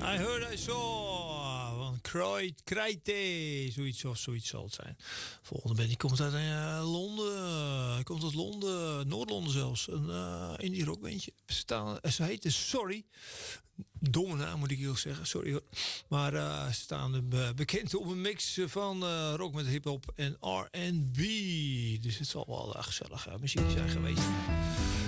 I heard I saw. Van Krijte. Zoiets zal het zijn. Volgende band die komt uit Londen. Hij komt uit Londen. Noord-Londen zelfs. Een indie rockbandje. Ze heette Sorry. Domme naam moet ik heel zeggen. Sorry hoor. Maar ze staan bekend op een mix van rock met hip-hop en R&B. Dus het zal wel gezellig muziek zijn geweest.